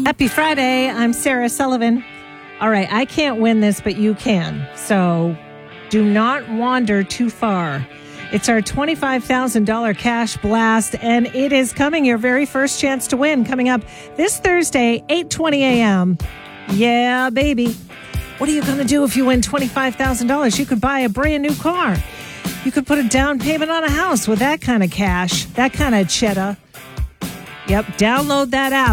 Happy Friday. I'm Sarah Sullivan. All right, I can't win this, but you can. So do not wander too far. It's our $25,000 cash blast, and it is coming, your very first chance to win, coming up this Thursday, 8:20 a.m. Yeah, baby. What are you going to do if you win $25,000? You could buy a brand new car. You could put a down payment on a house with that kind of cash, that kind of cheddar. Yep, download that app.